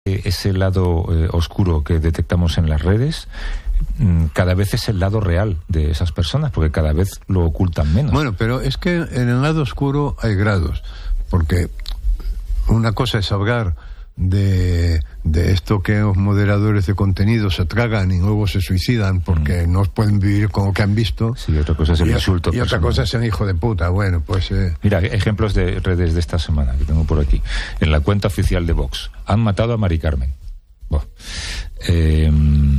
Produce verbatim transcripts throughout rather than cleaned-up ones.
ese lado eh, oscuro que detectamos en las redes cada vez es el lado real de esas personas, porque cada vez lo ocultan menos. Bueno, pero es que en el lado oscuro hay grados, porque una cosa es hablar de, de esto que los moderadores de contenido se tragan y luego se suicidan porque mm. no pueden vivir con lo que han visto. Sí, otra cosa es el y, insulto. Y otra cosa es el hijo de puta. Bueno, pues... Eh... Mira, ejemplos de redes de esta semana que tengo por aquí. En la cuenta oficial de Vox. Han matado a Mari Carmen. Bueno, eh...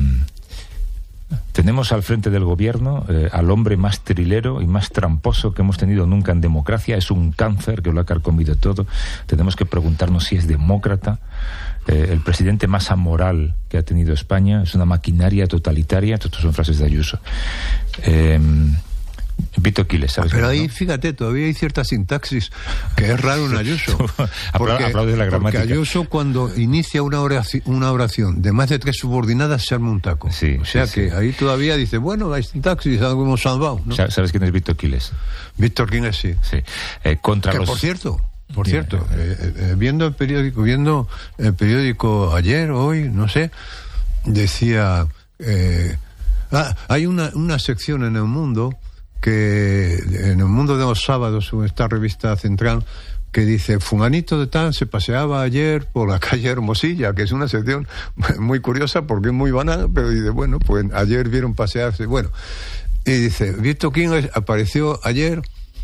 tenemos al frente del gobierno eh, al hombre más trilero y más tramposo que hemos tenido nunca en democracia. Es un cáncer que lo ha carcomido todo. Tenemos que preguntarnos si es demócrata. Eh, el presidente más amoral que ha tenido España. Es una maquinaria totalitaria. Estas son frases de Ayuso. Eh, Vito Quiles, ¿sabes? Pero ahí, ¿no? Fíjate, todavía hay cierta sintaxis que es raro en Ayuso. Porque, aplaude la gramática. Porque Ayuso, cuando inicia una oración, una oración de más de tres subordinadas, se arma un taco. Sí, o sea sí, que sí. Ahí todavía dice, bueno, hay sintaxis, algo hemos salvado, ¿no? ¿Sabes quién es Vito Quiles? Víctor Quiles, sí. Sí. Eh, contra que, los... por cierto... Por cierto, eh, eh, viendo el periódico, viendo el periódico ayer, hoy, no sé, decía, eh, ah, hay una, una sección en El Mundo, que en El Mundo de los sábados, en esta revista central, que dice, fulanito de tal se paseaba ayer por la calle Hermosilla, que es una sección muy curiosa porque es muy banal, pero dice, bueno, pues ayer vieron pasearse, bueno, y dice, Víctor King apareció ayer,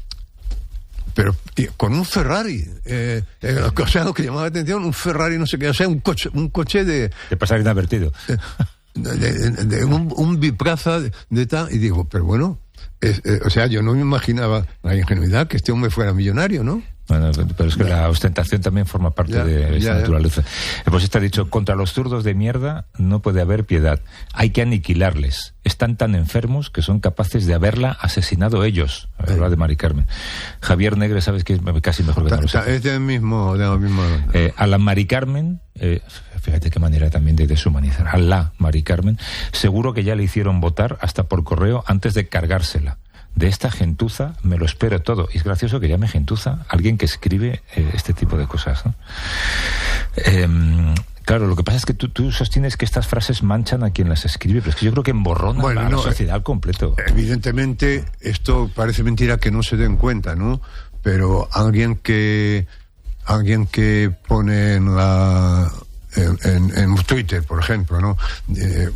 pero con un Ferrari, eh, eh, o sea, lo que llamaba la atención, un Ferrari, no sé qué, o sea, un coche, un coche de... De pasar inadvertido. Eh, de, de, de un, un biplaza de, de tal, y digo, pero bueno, es, eh, o sea, yo no me imaginaba la ingenuidad que este hombre fuera millonario, ¿no? Bueno, pero es que ya. La ostentación también forma parte ya, de esta ya, naturaleza. Ya. Pues está dicho, contra los zurdos de mierda no puede haber piedad. Hay que aniquilarles. Están tan enfermos que son capaces de haberla asesinado ellos. A hablar de Mari Carmen. Javier Negre, sabes que es casi mejor que ta, no lo sé. Es del mismo, de la misma... Eh, a la Mari Carmen, eh, fíjate qué manera también de deshumanizar. A la Mari Carmen, seguro que ya le hicieron votar hasta por correo antes de cargársela. De esta gentuza me lo espero todo. Y es gracioso que llame gentuza alguien que escribe eh, este tipo de cosas, ¿no? Eh, claro, lo que pasa es que tú, tú sostienes que estas frases manchan a quien las escribe, pero es que yo creo que emborronan bueno, a no, la sociedad al completo. Evidentemente, esto parece mentira que no se den cuenta, ¿no? Pero alguien que alguien que pone en la... En, en, en Twitter, por ejemplo, ¿no? Eh,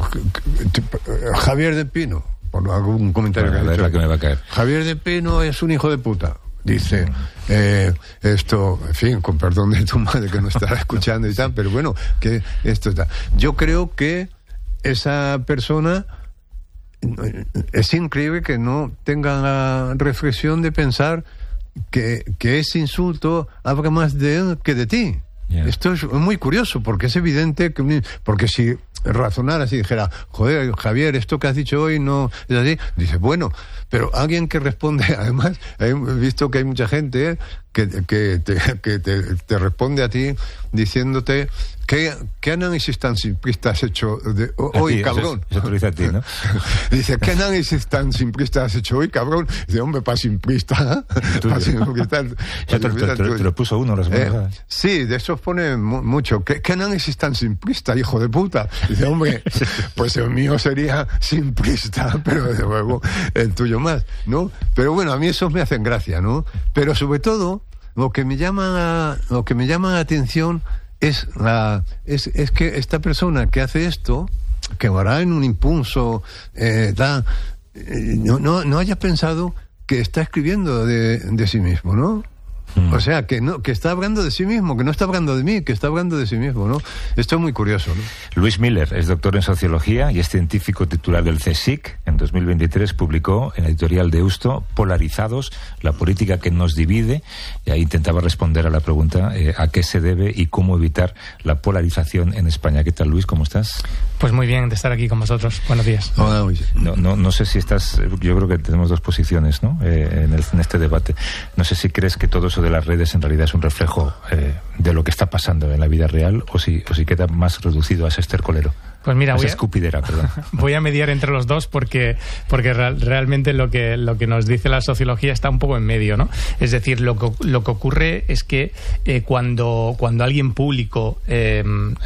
Javier de Pino, por algún comentario bueno, que ha dicho, que me va a caer. Javier de Pino es un hijo de puta. Dice, eh, esto, en fin, con perdón de tu madre que no estará escuchando y tal, pero bueno, que esto está. Yo creo que esa persona, es increíble que no tenga la reflexión de pensar que, que ese insulto habla más de él que de ti. Yeah. Esto es muy curioso, porque es evidente que, porque si razonara así, dijera, joder, Javier, esto que has dicho hoy no es así, dice, bueno, pero alguien que responde, además, he visto que hay mucha gente ¿eh? que, que, te, que te, te responde a ti diciéndote ¿qué, qué análisis tan simplista has hecho de, hoy, ti, cabrón? Eso, eso te lo dice a ti, ¿no? Dice, ¿qué análisis tan simplista has hecho hoy, cabrón? Dice, hombre, para simplista, para simplista, ya te, te, te, te lo puso uno las eh, sí, de eso pone mu- mucho. ¿Qué, ¿Qué análisis tan simplista, hijo de puta? Dice, hombre, pues el mío sería simplista, pero desde luego el tuyo más, ¿no? Pero bueno, a mí esos me hacen gracia, ¿no? Pero sobre todo, lo que me llama, lo que me llama la atención es la, es, es que esta persona que hace esto, que lo hará en un impulso, eh, da, eh, no, no, no haya pensado que está escribiendo de, de sí mismo, ¿no? Mm. O sea, que no, que está hablando de sí mismo, que no está hablando de mí, que está hablando de sí mismo, ¿no? Esto es muy curioso, ¿no? Luis Miller es doctor en Sociología y es científico titular del CSIC. En dos mil veintitrés publicó en la editorial de Deusto Polarizados, la política que nos divide, y ahí intentaba responder a la pregunta eh, a qué se debe y cómo evitar la polarización en España. ¿Qué tal, Luis? ¿Cómo estás? Pues muy bien de estar aquí con vosotros. Buenos días. Hola, Luis. No, no, no sé si estás... Yo creo que tenemos dos posiciones, ¿no? Eh, en, el, en este debate. No sé si crees que todos eso de las redes en realidad es un reflejo eh, de lo que está pasando en la vida real, o si, o si queda más reducido a ese estercolero. Pues mira, a voy esa a, escupidera, perdón. Voy a mediar entre los dos porque, porque real, realmente lo que, lo que nos dice la sociología está un poco en medio, ¿no? Es decir, lo que, lo que ocurre es que eh, cuando, cuando alguien público eh,